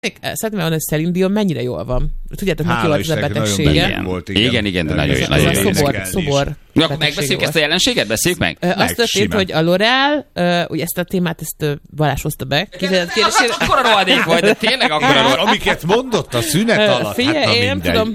Szeretném mondani, hogy Celine Dion mennyire jól van. Tudjátok, neki volt ez a betegsége. Igen, de nagyon szobor. Akkor megbeszéljük ezt a jelenséget? Beszéljük meg? Azt történt, hogy a L'Oréal, ugye ezt a témát, Balázs hozta be. Akkora rohadék vagy, de tényleg akkora rohadék. Amiket mondott a szünet alatt, figyelj, én nem tudom,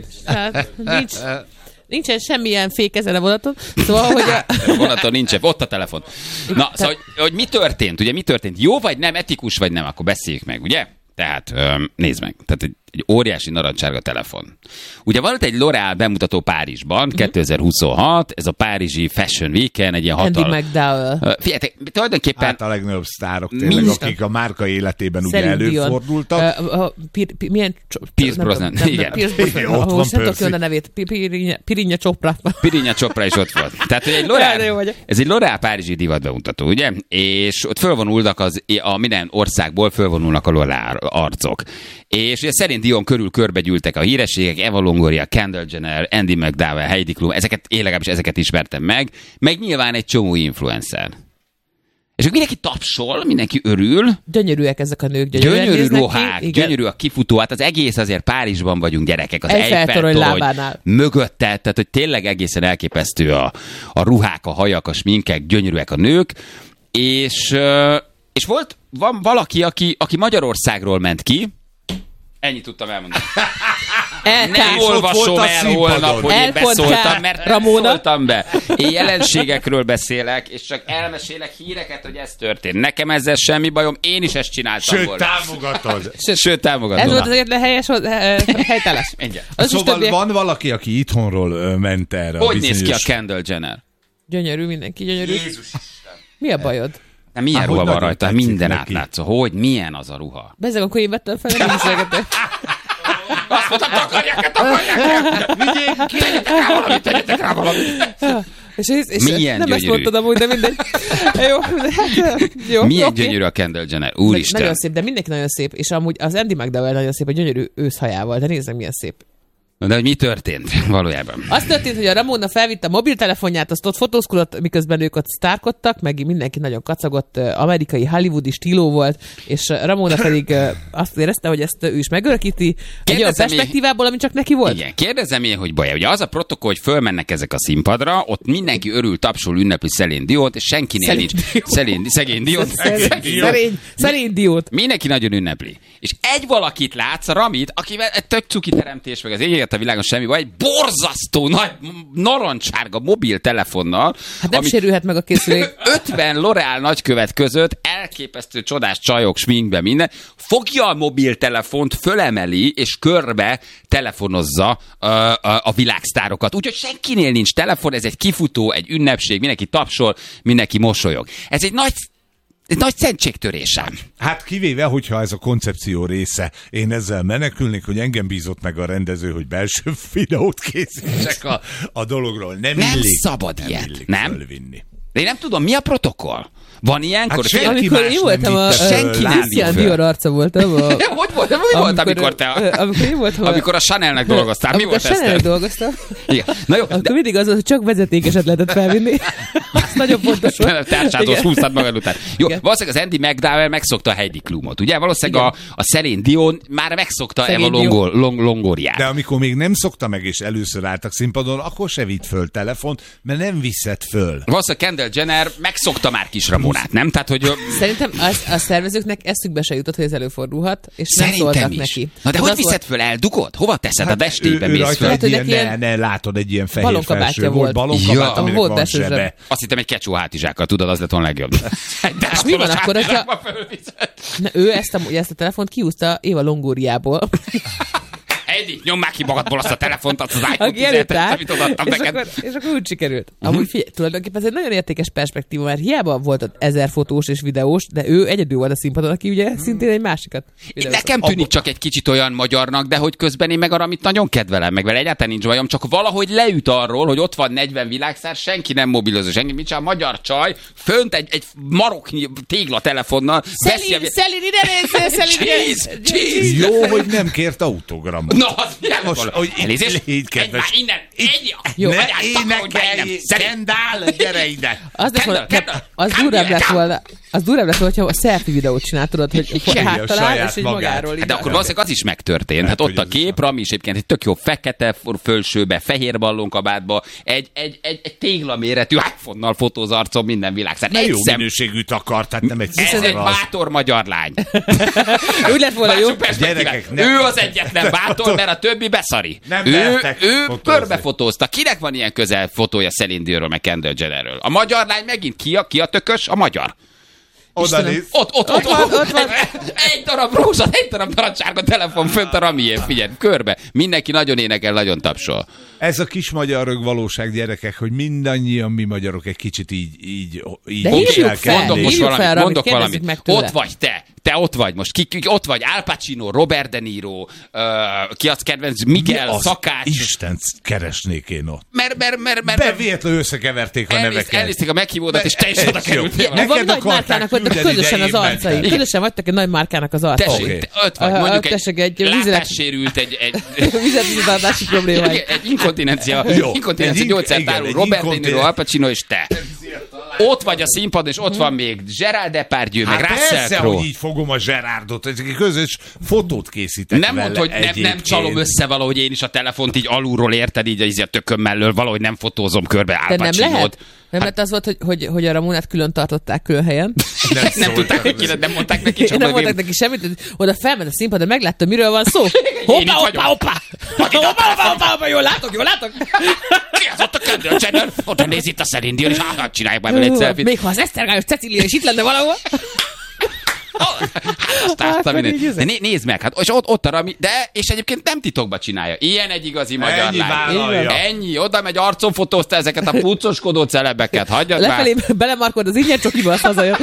nincsen semmilyen fék ezen a vonaton. Szóval, hogy a vonaton nincsen, ott a telefon. Na, szóval, hogy mi történt? Ugye mi történt? Jó vagy nem, etikus vagy nem? Akkor beszéljük meg, ugye? Tehát nézd meg, tehát egy óriási narancsárga telefon. Ugye volt egy L'Oréal bemutató Párizsban, 2026, ez a párizsi Fashion Week-en, egy ilyen Andy McDowell. Figyeljetek, tulajdonképpen... Hát a legnagyobb sztárok tényleg, akik a márka életében ugye előfordultak. Milyen... Pierce Brosnan, igen. Pierce Brosnan, ott van Percy. A nevét, Pirinha Chopra. Pirinha Chopra is ott volt. Tehát, hogy ez egy L'Oréal párizsi divat bemutató, ugye? És ott fölvonulnak a minden országból fölvonulnak a L'Oréal arcok. És ugye Celine Dion körül körbegyűltek a hírességek, Eva Longoria, Kendall Jenner, Andy McDowell, Heidi Klum, én legalábbis ezeket ismertem meg nyilván egy csomó influencer. És akkor mindenki tapsol, mindenki örül. Gyönyörűek ezek a nők, gyönyörű ruhák, gyönyörű a kifutó, hát az egész azért Párizsban vagyunk gyerekek, az Eiffel-torony lábánál. Mögötte, tehát hogy tényleg egészen elképesztő a ruhák, a hajak, a sminkek, gyönyörűek a nők, és van valaki, aki Magyarországról ment ki. Ennyit tudtam elmondani. Nem olvasom el holnap, hogy én beszóltam, mert nem szóltam be. Én jelenségekről beszélek, és csak elmesélek híreket, hogy ez történt. Nekem ezzel semmi bajom, én is ezt csináltam volna. Sőt, támogatod. Ez volt az egyetlen helyes helytállás. Szóval van valaki, aki itthonról ment erre. Hogy néz ki a Kendall Jenner? Gyönyörű, mindenki gyönyörű. Jézus Isten. Mi a bajod? De milyen ruha van rajta? Minden átlátszó. Hogy milyen az a ruha? Bezzeg, akkor én vettem fel, nem beszélgetek. Azt mondtam, takarják! Tegyetek rá valamit! És milyen nem gyönyörű. ezt mondtad amúgy, de mindegy. Jó, milyen gyönyörű a Kendall Jenner, úristen. Nagyon szép, de mindenki nagyon szép. És amúgy az Andy McDowell nagyon szép, a gyönyörű őszhajával. De nézzem, milyen szép. De hogy mi történt valójában? Az történt, hogy a Ramona felvitte a mobiltelefonját, azt ott fotózkodott, miközben ők ott sztárkodtak, meg mindenki nagyon kacagott, amerikai hollywoodi stíló volt, és Ramona pedig azt érezte, hogy ezt ő is megörökíti egy olyan perspektívából, ami csak neki volt. Igen, kérdezem én, hogy baj. Ugye az a protokoll, hogy fölmennek ezek a színpadra, ott mindenki örül, tapsol, ünnepli Celine Diont, és senkinél nincs. Szegény Diont. Celine Diont. Mindenki nagyon ünnepli. És egy valakit látsz, a Ramit, akivel egy tök cuki teremtés, meg az a világon semmi baj, egy borzasztó nagy narancsárga mobiltelefonnal. Hát nem sérülhet meg a készülék. 50 L'Oréal nagykövet között elképesztő csodás csajok, sminkbe minden. Fogja a mobiltelefont, fölemeli, és körbe telefonozza a világsztárokat. Úgyhogy senkinél nincs telefon, ez egy kifutó, egy ünnepség, mindenki tapsol, mindenki mosolyog. Ez egy nagy szentségtörésem. Hát kivéve, hogyha ez a koncepció része. Én ezzel menekülnék, hogy engem bízott meg a rendező, hogy belső videót készítsek a dologról. Nem szabad ilyet, nem? Fölvinni. De én nem tudom, mi a protokoll? Van ilyenkor? Hát amikor én voltam Christian Dior arca voltam. Hogy volt, amikor a Chanelnek dolgoztál? Mi volt ez? Amikor a Chanelnek dolgoztam. Na jó, akkor mindig az volt, hogy csak vezetékeset lehetett felvinni. Az nagyon fontos volt. Tárcsádhoz húztad magad után. Jó, valószínűleg az Andy McDowell megszokta a Heidi Klumot, ugye? Valószínűleg a Celine Dion már megszokta Eva Longoriát. De amikor még nem szokta meg, és először álltak színpadon, akkor se vitt föl telefont, mert nem viszed föl. Valószínűleg Kendall Jenner megszokta már kis Ramonát, nem? Tehát, hogy... Szerintem a szervezőknek eszükbe se jutott, hogy ez előfordulhat, és nem szóltak neki. Na de hogy viszed föl, eldugod? Hova teszed? A destébe mész föl? Látod, egy ilyen fehér felső volt. Balonkabát, aminek van zsebe. Azt hittem, egy kecsó hátizsákkal, tudod, az lett volna legjobb. És mi van akkor, hogyha... Ő ezt a telefont kiúzta Eva Longoriából. Edi, nyom már ki magadból azt a telefont, azt az iPhone 17-et, amit odaadtam neked. És akkor úgy sikerült. Amúgy figyelj, tulajdonképpen ez egy nagyon értékes perspektíva, mert hiába volt ott 1000 fotós és videós, de ő egyedül volt a színpadon, aki ugye szintén egy másikat. Nekem tűnik csak egy kicsit olyan magyarnak, de hogy közben én meg arra, amit nagyon kedvelem, meg vele egyáltalán nincs bajom, csak valahogy leüt arról, hogy ott van 40 világszár, senki nem mobilozó, senki, mit csinál, magyar csaj, fönt egy maroknyi tégla telefonnal. Celine, ide nézzél, Jó, hogy nem kért autogramot. No, az most, hogy elnézést, így kedves. innen Jó. Ne énekelj, Kendall, gyere ide! Az durvább lett volna, hogyha a selfie videót csinál, tudod, hogy háttalál, és így magáról. De akkor valószínűleg az is megtörtént. Hát ott a kép, Rami is egyébként egy tök jó fekete fölsőbe, fehér ballonkabátba, egy téglaméretű iPhone-nal fotóz arcon minden világszerte. Jó minőségűt akart, tehát nem egy ez egy bátor magyar lány. Úgy lett volna jó. Ő az egyetlen bátor, mert a többi beszari. Ő körbefotózta. Kinek van ilyen közel fotója Celine Dionról, meg Kendall Jennerről? A magyar lány megint ki a tökös? A magyar. Oda néz. Ott van. Egy darab rózsa, egy darab narancssárga telefon fönt a Ramié, figyelj, körbe. Mindenki nagyon énekel, nagyon tapsol. Ez a kis magyar rögvalóság, gyerekek, hogy mindannyian mi magyarok egy kicsit így mondok valamit. Ott vagy te ott vagy most. Ki ott vagy? Al Pacino, Robert De Niro, ki az kedvenc, Miguel, Szakács. Isten keresnék én ott. Mert bevéletlenül összekeverték a neveket. Elnézték a meghívódat, és te is oda kerültél. Van nagy márkának voltak közösen az arcai. Közösen vagytak egy nagy márkának az arcai. Tessék, ott vagy. Mondjuk egy látássérült, egy vizet-vizet-tartási probléma. Egy inkontinencia gyógyszertárú, Robert De Niro, Al Pacino és te. Ott vagy a színpadon, és ott van még Gerard Depardieu, meg Russell Crowe. Persze, hogy így fogom a Gerardot, ezek közös fotót készítek nem mondd, hogy nem csalom össze valahogy én is a telefont így alulról, érted, így a tököm mellől, valahogy nem fotózom körbe Al Pacinót. Nem lett az volt, hogy a Ramonát külön tartották külön helyen. Nem tudták neki, nem mondták neki. Csak nem mondták neki semmit, oda felment a színpadra, meglátta, miről van szó. Hoppá! Jól látok! Ki az ott a Kendall Jenner? Oda néz itt a Celine Dion, és csinálják már egy selfie-t. Még ha az Esztergályos Cecília is itt lenne valahol. De nézd meg, hát és ott a Rami, és egyébként nem titokba csinálja. Ilyen egy igazi magyar lány. Ennyi, oda megy, arcon fotózta ezeket a puccoskodó celebeket. Hagyjad már. Lefelé belemarkod az ingyen csokiba, azt hazajön.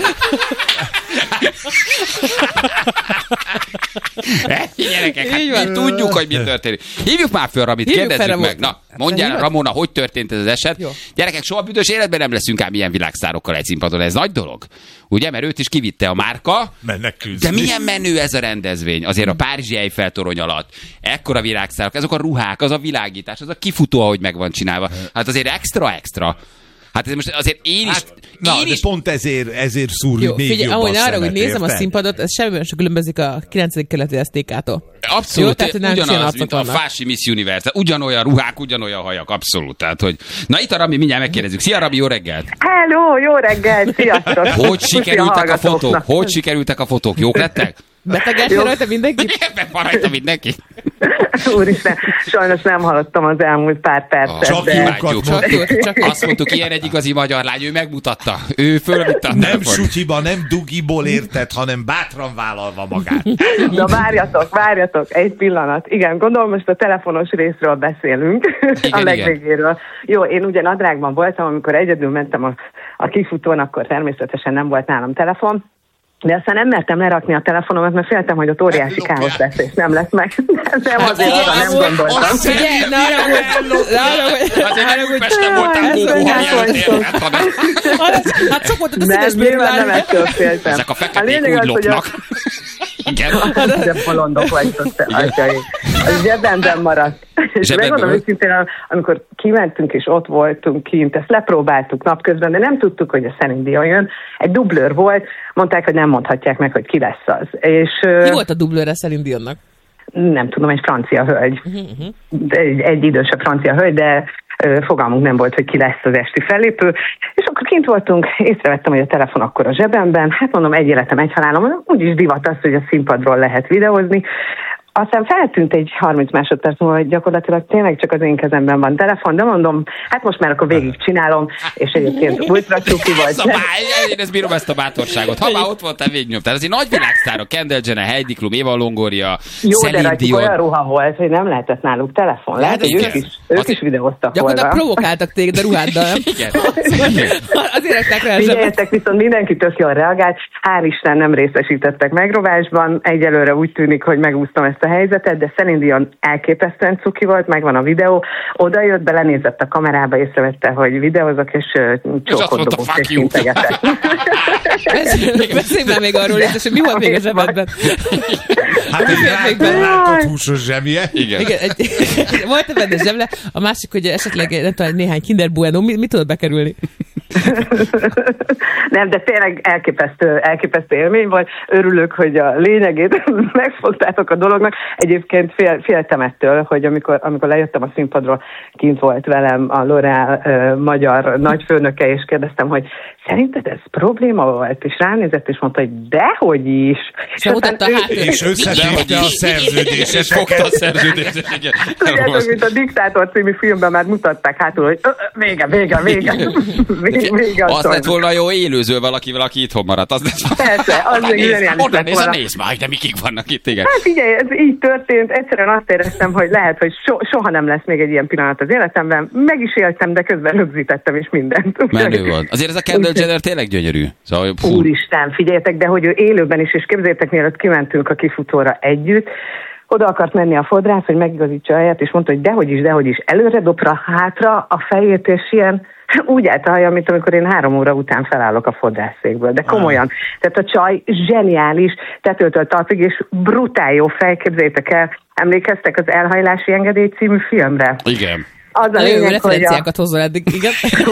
Gyerekek, hát mi tudjuk, hogy mi történik. Hívjuk már föl Ramit, kérdezzük meg. Na, mondjál, Ramona, hogy történt ez az eset? Jó. Gyerekek, soha büdös életben nem leszünk ám ilyen világsztárokkal egy színpadon. Ez nagy dolog. Ugye, mert őt is kivitte a márka. De milyen menő ez a rendezvény. Azért a párizsi Eiffel torony alatt. Ekkora világsztárok, ezek a ruhák, az a világítás, az a kifutó, ahogy meg van csinálva. Hát azért extra. Hát ez most azért én is... pont ezért szúrni még figyelj, jobban ahogy arra, hogy nézem érted? a színpadot, ez semmiben sem különbözik a 9. keleti SZTK-tól. Abszolút, jó, tehát, ugyanaz, mint a Fási Miss Universe. Ugyanolyan ruhák, ugyanolyan hajak, abszolút. Tehát, hogy... Na itt a Rami, mindjárt megkérdezzük. Szia Rami, jó reggelt! Hello, jó reggelt, sziasztok! Hogy sikerültek a fotók? Jók lettek? Betegedtél rajta mindenki? Van rajta mindenki. Úristen, sajnos nem hallottam az elmúlt pár percet. Csak imádjuk. Azt mondtuk, ilyen egy igazi magyar lány, ő megmutatta. Ő fölvitte a nem sutyiba, nem dugiból érted, hanem bátran vállalva magát. Na várjatok, egy pillanat. Igen, gondolom most a telefonos részről beszélünk, igen, a legvégéről. Jó, én ugye nadrágban voltam, amikor egyedül mentem a kifutón, akkor természetesen nem volt nálam telefon. De aztán nem mertem lerakni a telefonomat, mert féltem, hogy ott óriási káosz lesz, és nem lesz meg. Nem azért oda nem gondoltam. Hát sok volt a színes bérülálni. Nem ettől féltem. Ezek a feketék úgy lopnak. De bolondok vagytok, te atyai. Az zsebemben maradt. És megmondom őszintén, amikor kimentünk és ott voltunk kint, ezt lepróbáltuk napközben, de nem tudtuk, hogy a Celine Dion jön. Egy dublőr volt, mondták, hogy nem mondhatják meg, hogy ki lesz az. És, ki volt a dublőre Celine Dionnak? Nem tudom, egy francia hölgy. Egy idősebb francia hölgy, de fogalmunk nem volt, hogy ki lesz az esti fellépő. És akkor kint voltunk, észrevettem, hogy a telefon akkor a zsebemben. Hát mondom, egy életem, egy halálom. Úgyis divat az, hogy a színpadról lehet videózni. Aztán feltűnt egy 30 másodperc múlva, hogy gyakorlatilag tényleg csak az én kezemben van telefon, de mondom, hát most már akkor végig csinálom, és egyébként ultra cuki vagy. Én ezt bírom, ezt a bátorságot. Ha már ott voltál, végignyomtál. Azért nagy világsztárok, Kendall Jenner, Heidi Klum, Eva Longoria, jó, Celine Dion. Jó, de olyan ruha volt, hogy nem lehetett náluk telefon. Lehet, hogy ők is videóztak volna. Gyakorlatilag provokáltak téged a ruháddal, nem? Igen. Azért lettek rá. Figyeljetek, viszont mindenki tök jól reagált. Hál' Isten nem részesítettek megrovásban. Egyelőre úgy tűnik, hogy megúsztam ezt a helyzetet, de Celine Dion elképesztően cuki volt, megvan a videó, oda jött, belenézett a kamerába, észrevette, hogy videózok, és csókot dobott, és integetett. Beszélj már még arról, hogy mi volt még a zsebedben? Hát egy rátott húsos zsebje. Igen. Volt-e benne zseble? A másik, hogy esetleg nem tudom, néhány Kinder Bueno, mi tudod bekerülni? Nem, de tényleg elképesztő élmény volt. Örülök, hogy a lényegét megfogtátok a dolognak. Egyébként féltem ettől, hogy amikor lejöttem a színpadról, kint volt velem a L'Oréal magyar nagyfőnöke, és kérdeztem, hogy szerinted ez probléma volt? És ránézett, és mondta, hogy dehogy is. És összetette a szerződéseket. Fogta a szerződéseket. Tudjátok, mint a Diktátor című filmben már mutatták hátul, hogy vége. Az lett volna jó élőző valakivel, aki itthon maradt. Persze, az még zseniális lett volna. Nézd már, de mikig vannak itt, igen. Hát figyelj, ez így történt. Egyszerűen azt éreztem, hogy lehet, hogy soha nem lesz még egy ilyen pillanat az életemben. Meg is éltem, de közben rögzítettem is mindent. Menő volt. Azért ez a Kendall Jenner tényleg gyönyörű. Szóval, úristen, figyeljetek, de hogy ő élőben is, és képzeljétek, mielőtt kimentünk a kifutóra együtt, oda akart menni a fodrász, hogy megigazítsa a helyet, és mondta, hogy dehogy is, előre dobra, hátra a fejét, és ilyen úgy állt a haja, mint amikor én 3 óra után felállok a fodrászszékből. De komolyan. Tehát a csaj zseniális, tetőtől talpig, és brutál jó fej, képzeljétek el. Emlékeztek az Elhajlási engedély című filmre? Igen. Az a lényeg, referenciákat hozzá eddig, igen.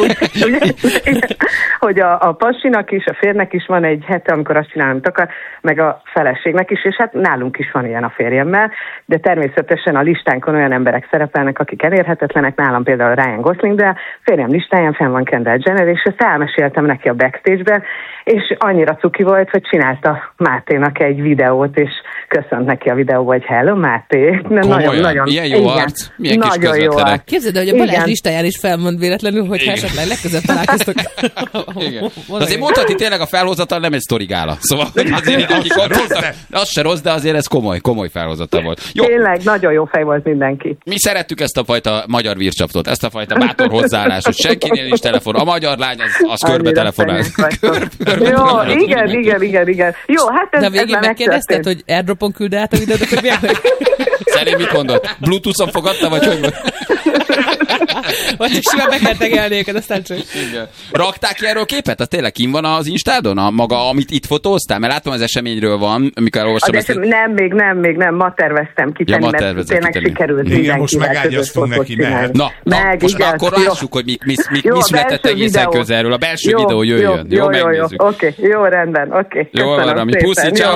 hogy a pasinak is, a férnek is van egy hete, amikor azt csinál, amit akar, meg a feleségnek is, és hát nálunk is van ilyen a férjemmel, de természetesen a listánkon olyan emberek szerepelnek, akik elérhetetlenek, nálam például Ryan Gosling, de a férjem listáján fenn van Kendall Jenner, és ezt elmeséltem neki a backstage-ben, és annyira cuki volt, hogy csinálta Máténak egy videót, és köszönt neki a videóba, hogy hello Máté. Nagyon, milyen jó arc, milyen kis közvetlenek. Képzeld, hogy a Balázs listáján is felmond véletlenül, hogy esetleg legközelebb találkoztok. Igen. Azért mondhatni tényleg a felhozatal nem egy sztorigála. Szóval azért, akik ott az se rossz, de azért ez komoly felhozatal volt. Jó. Tényleg nagyon jó fej volt mindenki. Mi szerettük ezt a fajta magyar vircsaptot, ezt a fajta bátor hozzáállás, hogy senkinél nincs telefon. A magyar lány az körbe telefonál. Jó, igen. Jó, hát ez de végén megkérdezted, hogy airdropon küld át a videót, hogy milyen? Szerint mit mondott? Bluetooth-on fogadta, vagy hogy volt? Vagy simán meg kell tegelni őket, aztán csak. Igen. Rakták ki erről képet? Az tényleg kim van az Instádon? A maga, amit itt fotóztál? Mert látom, az eseményről van, amikor olvastam ezt. Még nem, ma terveztem kitenni, mert tényleg sikerült mindenkivel. Most megágyaztunk neki, mehet. Na, most már akkor lássuk, hogy mi született egészen közelről. A belső videó jöjjön. Jó, megnézzük. Oké, jó, rendben, oké. Jó, valami. Puszi, ciao.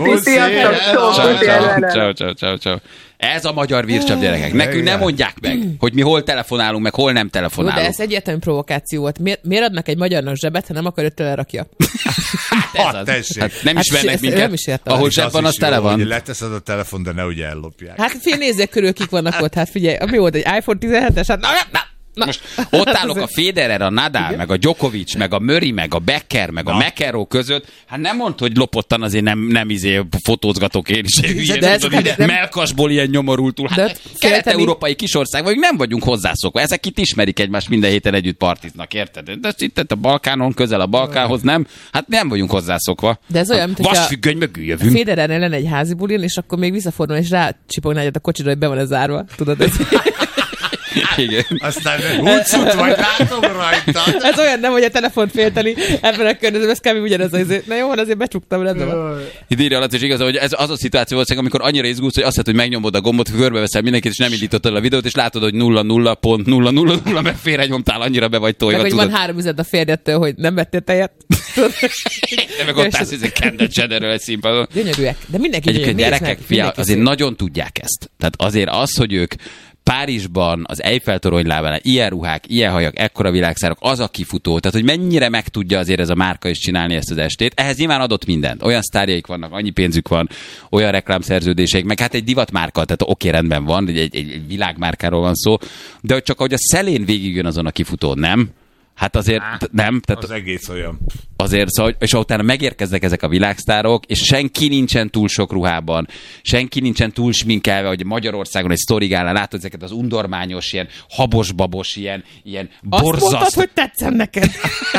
Ciao. Ez a magyar vircsap, gyerekek. Nekünk nem mondják meg, hogy mi hol telefonálunk, meg hol nem telefonálunk. De ez egyértelmű provokáció volt. Miért adnak egy magyarnak zsebet, ha nem akar, hogy telerakja? Hát nem ismernek minket. Ahol zseb van, az tele van. Leteszed a telefon, de nehogy ellopják. Hát nézzék körül, kik vannak ott. Hát figyelj, mi volt egy iPhone 17-es? Hát Na. Most ott állok a Federer, a Nadal, igen? Meg a Djokovic, meg a Murray, meg a Becker, meg a McEnroe között. Hát nem mondd, hogy lopottan azért nem fotózgatok én is. Melkasból ilyen nyomorultul. Hát kelet-európai kisország vagyunk, nem vagyunk hozzászokva. Ezek itt ismerik egymást, minden héten együtt partiznak, érted? De itt a Balkánon, közel a Balkánhoz nem. Hát nem vagyunk hozzászokva. De ez olyan, mint vasfüggöny mögül jövünk. Federernél lenne egy házi bulin, és akkor még visszafordul, és rácsipogná egyet a kocsira, hogy be van ez zárva. Tudod, ez... Igen. Aztán úgy szut vagy, látom rajta. Ez olyan nem, hogy a telefont félteni ebben a környezetben, ez kb. Ugyanez azért. Na jó, van, azért becsuktam, rendben van. Itt írja alatt, és igaz, hogy ez az a szituáció volt, amikor annyira izgulsz, hogy azt hiszed, hogy megnyomod a gombot, körbeveszel mindenkit, és nem indítottad a videót, és látod, hogy 0,0.000, mert félrenyomtál, annyira be vagy tojva. Meg van 3 üzenet a férjettől, hogy nem vettél tejet. De meg ott állsz, hogy Kendall Jennerről egy színpadon. Gyönyörűek, de mindenki egyébként gyerekek, azért nagyon tudják ezt. Tehát azért az, hogy ők Párizsban, az Eiffel toronylábán, ilyen ruhák, ilyen hajak, ekkora világszárok, az a kifutó. Tehát, hogy mennyire meg tudja azért ez a márka is csinálni ezt az estét. Ehhez nyilván adott mindent. Olyan sztárjaik vannak, annyi pénzük van, olyan reklámszerződéseik, meg hát egy divatmárka, tehát oké, rendben van, egy világmárkáról van szó, de hogy csak ahogy a szelén végigjön azon a kifutón, nem? Hát azért nem. Tehát az egész olyan. Azért, szóval, és utána megérkeznek ezek a világsztárok, és senki nincsen túl sok ruhában, senki nincsen túl sminkelve, hogy Magyarországon egy sztorigálán látod ezeket az undormányos, ilyen habos-babos, ilyen borzasztó. Azt mondtad, hogy tetszem neked.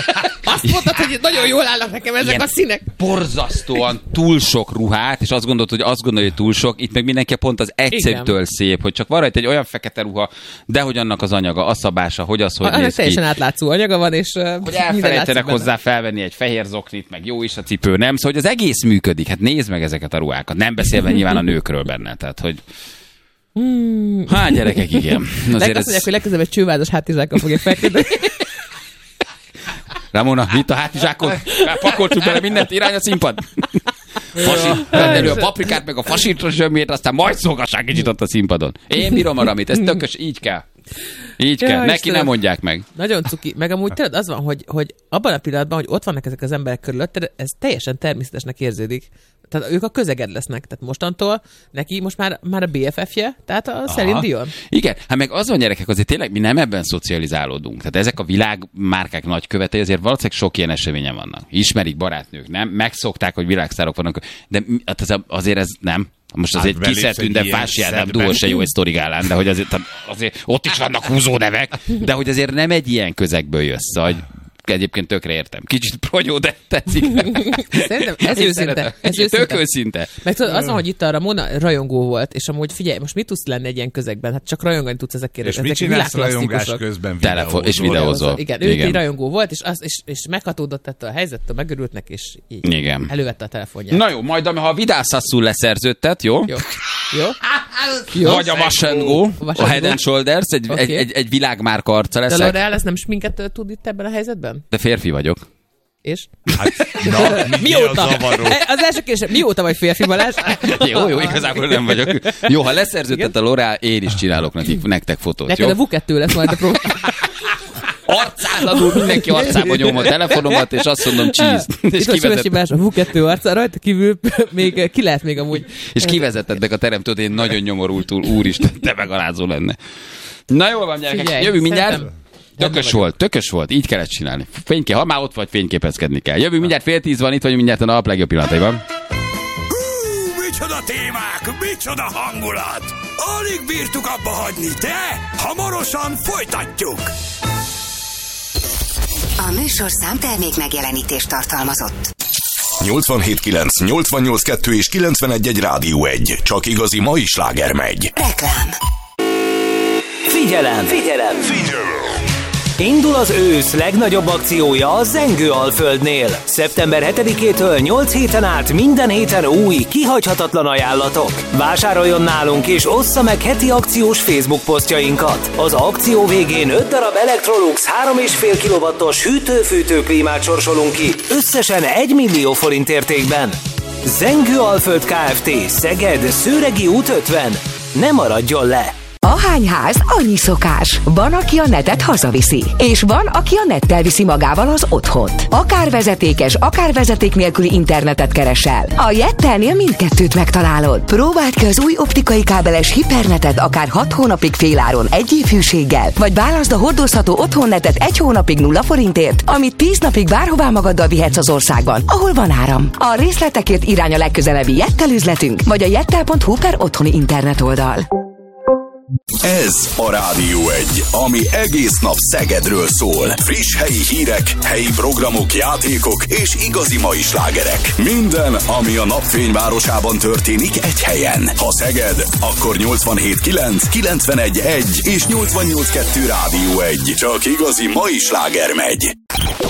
Azt mondtad, hogy nagyon jól állnak nekem ezek ilyen a színek. Borzasztóan túl sok ruhát, és azt gondolja, hogy túl sok, itt meg mindenki pont az egyszerűtől szép, hogy csak van rajta egy olyan fekete ruha, de hogy annak az anyaga, a szabása, hogy az, hogy néz ki. Teljesen átlátszó anyaga van, és hogy elfelejtenek hozzá felvenni egy fehér zoknit, meg jó is a cipő, nem? Szóval, hogy az egész működik. Hát nézd meg ezeket a ruhákat. Nem beszélve nyilván a nőkről benne, tehát, hogy gyerekek, igen. Azért azt mondják, hogy legközelebb egy csővádas hátizsákkal fogja feküdni. Ramona, vitt a hátizsákot, pakoltuk bele mindent, irány a színpad. Vedd elő a paprikát, meg a fasítra zsömjét, aztán majd szolgassák kicsit ott a színpadon. Én bírom a Ramit, ez tökös, így kell. Így kell, neki Istenem, nem mondják meg. Nagyon cuki. Meg amúgy tényleg az van, hogy abban a pillanatban, hogy ott vannak ezek az emberek körülötted, ez teljesen természetesnek érződik. Tehát ők a közeged lesznek. Tehát mostantól neki most már a BFF-je, tehát a Celine Dion. Igen, hát meg az van, gyerekek, azért tényleg mi nem ebben szocializálódunk. Tehát ezek a világmárkák nagykövetei, azért valószínűleg sok ilyen eseményen vannak. Ismerik barátnők, nem? Megszokták, hogy világsztárok vannak. De azért ez nem. Most azért kiszedtünk, de Fási Ádám duó se jó egy sztorigálán, de hogy azért ott is vannak húzó nevek, de hogy azért nem egy ilyen közegből jössz, hogy egyébként tökre értem. Kicsit progyó, de tetszik. Szerintem ez őszinte. Tök őszinte. Meg tudod, az van, hogy itt a Ramona rajongó volt, és amúgy figyelj, most mit tudsz lenni egy ilyen közegben? Hát csak rajongani tudsz ezekért. És mit csinálsz rajongás közben? És videózol. Igen, ő egy rajongó volt, és meghatódott ettől a helyzettől, megörült neki, és így igen. Elővette a telefonját. Na jó, majd ha a Vidászaszul leszerződtet, jó? Jó. Vagy a Wash & Go, a Head and Shoulders, egy világmárka arca leszek. De L'Oreal, ez nem sminket tud itt ebben a helyzetben? De férfi vagyok. És? Hát, mióta? Az első kérdés, mióta vagy férfi, Balázs? Jó, igazából nem vagyok. Jó, ha leszerződtet a L'Oreal, én is csinálok nektek fotót, neked jó? A V2 lesz majd a próba. Arcázadul mindenki arcába nyom a telefonomat, és azt mondom, cheese. És kivezetett a V2 arca, rajta kívül még ki lehet még amúgy. És kivezetettek a teremtőt, én nagyon nyomorultul, úristen, te megalázó lenne. Na jól van, gyerekek, jövünk mindjárt. Tökös volt, így kellett csinálni. Ha már ott vagy, fényképezkedni kell. Jövünk mindjárt 9:30 van, itt vagyunk mindjárt a nap legjobb pillanataiban. Micsoda témák, micsoda hangulat! Alig bírtuk abba hagyni, de hamarosan folytatjuk! A műsorszám termék megjelenítést tartalmazott. 87.9, 88.2 és 91.1 Rádió 1. Csak igazi mai sláger megy. Reklám. Figyelem! Indul az ősz legnagyobb akciója a Zengő-Alföldnél. Szeptember 7-től 8 héten át minden héten új, kihagyhatatlan ajánlatok. Vásároljon nálunk és ossza meg heti akciós Facebook posztjainkat. Az akció végén 5 darab Electrolux 3,5 kW-os hűtő-fűtő klímát sorsolunk ki, összesen 1 millió forint értékben. Zengő-Alföld Kft. Szeged, Szőregi út 50. Ne maradjon le! Ahány ház, annyi szokás. Van, aki a netet hazaviszi, és van, aki a nettel viszi magával az otthont. Akár vezetékes, akár vezeték nélküli internetet keresel. A Jettelnél mindkettőt megtalálod. Próbáld ki az új optikai kábeles hipernetet akár 6 hónapig féláron, 1 év hűséggel, vagy válaszd a hordozható otthonnetet 1 hónapig 0 forintért, amit 10 napig bárhová magaddal vihetsz az országban, ahol van áram. A részletekért irány a legközelebbi Jettel üzletünk, vagy a jettel.hu/otthoni internet oldal. Ez a Rádió 1, ami egész nap Szegedről szól. Friss helyi hírek, helyi programok, játékok és igazi mai slágerek. Minden, ami a napfényvárosában történik egy helyen. Ha Szeged, akkor 87.9, 91.1 és 88.2 Rádió 1. Csak igazi mai sláger megy.